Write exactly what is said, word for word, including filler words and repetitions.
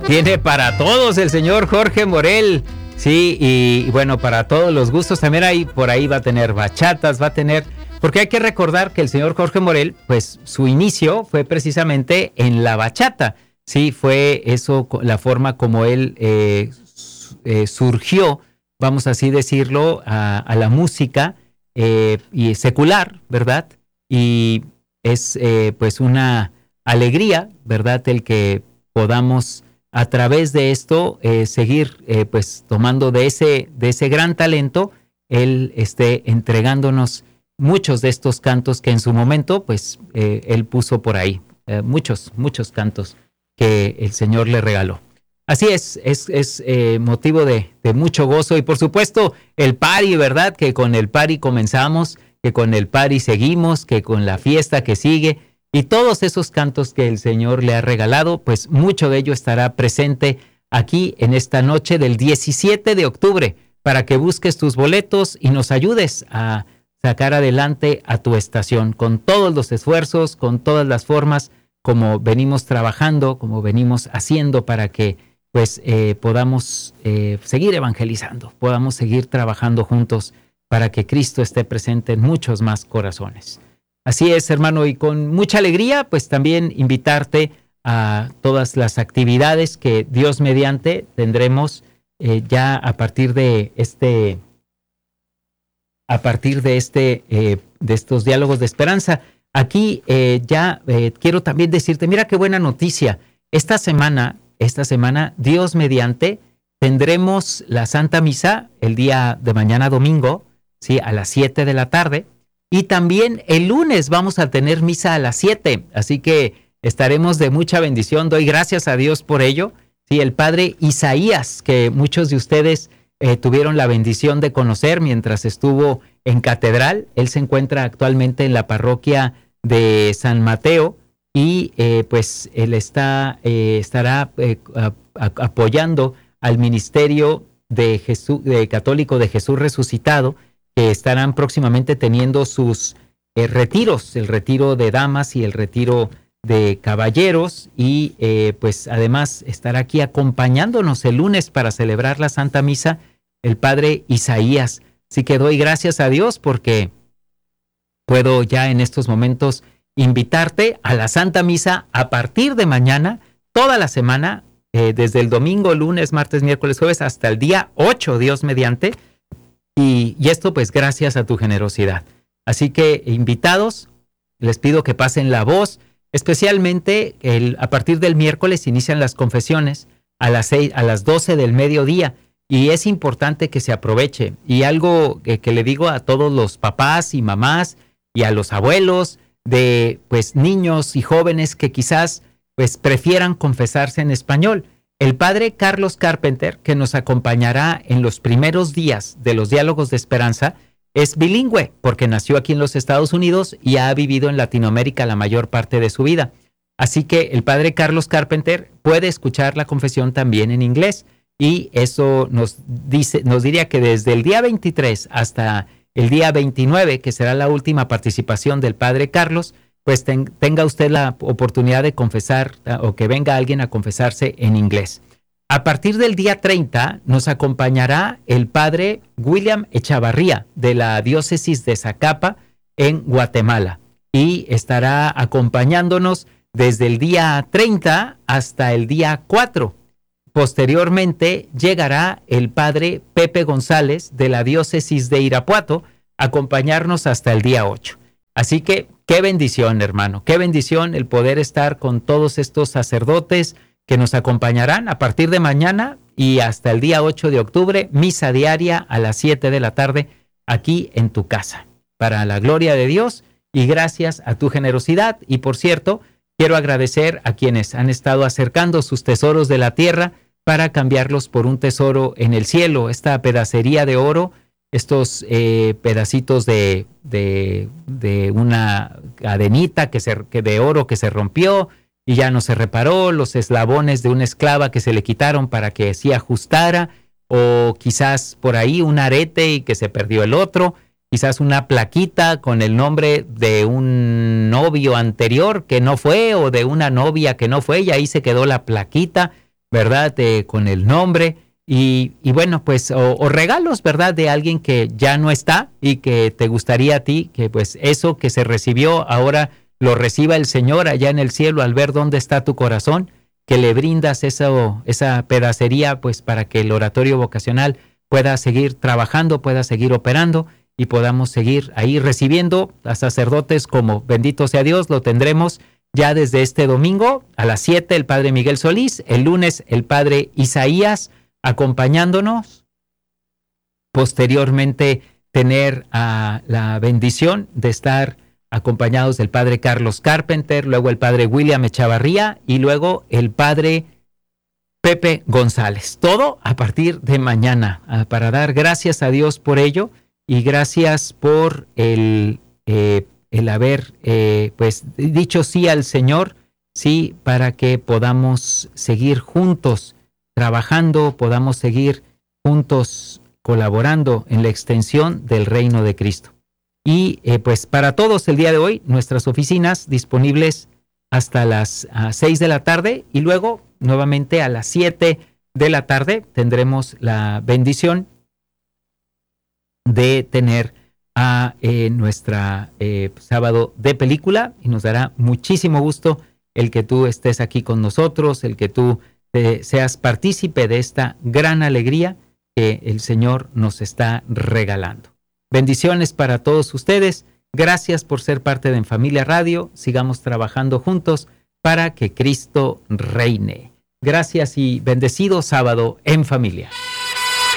Tiene para todos el señor Jorge Morel. Sí, y, y bueno, para todos los gustos. También hay, por ahí va a tener bachatas, va a tener... Porque hay que recordar que el señor Jorge Morel, pues su inicio fue precisamente en la bachata. Sí, fue eso la forma como él eh, eh, surgió, vamos así decirlo, a, a la música eh, y secular, ¿verdad? Y es eh, pues una alegría, ¿verdad? El que podamos a través de esto eh, seguir eh, pues tomando de ese, de ese gran talento, él esté entregándonos muchos de estos cantos que en su momento pues eh, él puso por ahí, eh, muchos, muchos cantos que el Señor le regaló. Así es, es, es eh, motivo de, de mucho gozo y por supuesto el party, ¿verdad? Que con el party comenzamos, que con el party seguimos, que con la fiesta que sigue y todos esos cantos que el Señor le ha regalado, pues mucho de ello estará presente aquí en esta noche del diecisiete de octubre para que busques tus boletos y nos ayudes a sacar adelante a tu estación con todos los esfuerzos, con todas las formas como venimos trabajando, como venimos haciendo para que pues eh, podamos eh, seguir evangelizando, podamos seguir trabajando juntos para que Cristo esté presente en muchos más corazones. Así es, hermano, y con mucha alegría, pues también invitarte a todas las actividades que Dios mediante tendremos eh, ya a partir de este, a partir de este, eh, de estos diálogos de esperanza. Aquí eh, ya eh, quiero también decirte, mira qué buena noticia. Esta semana, esta semana, Dios mediante, tendremos la Santa Misa el día de mañana domingo, sí, a las siete de la tarde. Y también el lunes vamos a tener misa a las siete, así que estaremos de mucha bendición. Doy gracias a Dios por ello. Sí, el padre Isaías, que muchos de ustedes eh, tuvieron la bendición de conocer mientras estuvo en catedral. Él se encuentra actualmente en la parroquia de San Mateo y eh, pues él está, eh, estará eh, a, a, apoyando al ministerio de Jesús, de católico de Jesús resucitado, que estarán próximamente teniendo sus eh, retiros, el retiro de damas y el retiro de caballeros, y eh, pues además estará aquí acompañándonos el lunes para celebrar la Santa Misa el padre Isaías. Así que doy gracias a Dios porque puedo ya en estos momentos invitarte a la Santa Misa a partir de mañana, toda la semana, eh, desde el domingo, lunes, martes, miércoles, jueves, hasta el día ocho, Dios mediante. Y, y esto pues gracias a tu generosidad. Así que invitados, les pido que pasen la voz, especialmente el, a partir del miércoles inician las confesiones a las, seis, a las doce del mediodía y es importante que se aproveche. Y algo que, que le digo a todos los papás y mamás y a los abuelos de pues niños y jóvenes que quizás pues prefieran confesarse en español. El padre Carlos Carpenter, que nos acompañará en los primeros días de los diálogos de esperanza, es bilingüe porque nació aquí en los Estados Unidos y ha vivido en Latinoamérica la mayor parte de su vida. Así que el padre Carlos Carpenter puede escuchar la confesión también en inglés y eso nos dice, nos diría que desde el día veintitrés hasta el día veintinueve, que será la última participación del padre Carlos, pues ten, tenga usted la oportunidad de confesar o que venga alguien a confesarse en inglés. A partir del día treinta nos acompañará el padre William Echavarría de la diócesis de Zacapa en Guatemala y estará acompañándonos desde el día treinta hasta el día cuatro. Posteriormente llegará el padre Pepe González de la diócesis de Irapuato a acompañarnos hasta el día ocho. Así que qué bendición, hermano, qué bendición el poder estar con todos estos sacerdotes que nos acompañarán a partir de mañana y hasta el día ocho de octubre, misa diaria a las siete de la tarde aquí en tu casa. Para la gloria de Dios y gracias a tu generosidad. Y por cierto, quiero agradecer a quienes han estado acercando sus tesoros de la tierra para cambiarlos por un tesoro en el cielo, esta pedacería de oro, estos eh, pedacitos de, de, de una cadenita que se, que de oro que se rompió y ya no se reparó, los eslabones de una esclava que se le quitaron para que sí ajustara, o quizás por ahí un arete y que se perdió el otro, quizás una plaquita con el nombre de un novio anterior que no fue o de una novia que no fue y ahí se quedó la plaquita. ¿verdad? Eh, con el nombre y, y bueno, pues, o, o regalos, ¿verdad? De alguien que ya no está y que te gustaría a ti, que pues eso que se recibió ahora lo reciba el Señor allá en el cielo al ver dónde está tu corazón, que le brindas eso, esa pedacería, pues para que el oratorio vocacional pueda seguir trabajando, pueda seguir operando y podamos seguir ahí recibiendo a sacerdotes como, bendito sea Dios, lo tendremos ya desde este domingo a las siete el Padre Miguel Solís, el lunes el Padre Isaías acompañándonos, posteriormente tener a la bendición de estar acompañados del Padre Carlos Carpenter, luego el Padre William Echavarría y luego el Padre Pepe González. Todo a partir de mañana, para dar gracias a Dios por ello y gracias por el, eh, el haber eh, pues dicho sí al Señor, sí, para que podamos seguir juntos trabajando, podamos seguir juntos colaborando en la extensión del reino de Cristo. Y eh, pues para todos el día de hoy, nuestras oficinas disponibles hasta las uh, seis de la tarde y luego nuevamente a las siete de la tarde tendremos la bendición de tener a eh, nuestra eh, sábado de película y nos dará muchísimo gusto el que tú estés aquí con nosotros, el que tú eh, seas partícipe de esta gran alegría que el Señor nos está regalando. Bendiciones para todos ustedes. Gracias por ser parte de En Familia Radio. Sigamos trabajando juntos para que Cristo reine. Gracias y bendecido sábado en familia.